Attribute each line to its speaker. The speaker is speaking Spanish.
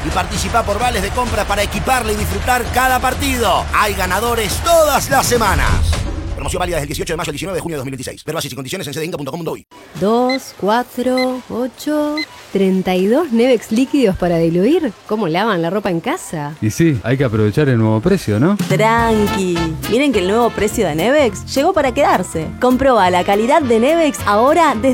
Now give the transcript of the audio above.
Speaker 1: y participa por vales de compra para equiparle y disfrutar cada partido. Hay ganadores todas las semanas. Promoción válida desde el 18 de mayo al 19 de junio de 2026. Ver bases y condiciones en cdinca.com.uy.
Speaker 2: 2, 4, 8, 32 Nevex líquidos para diluir. ¿Cómo lavan la ropa en casa?
Speaker 3: Y sí, hay que aprovechar el nuevo precio, ¿no?
Speaker 4: Tranqui. Miren que el nuevo precio de Nevex llegó para quedarse. Comproba la calidad de Nevex ahora desde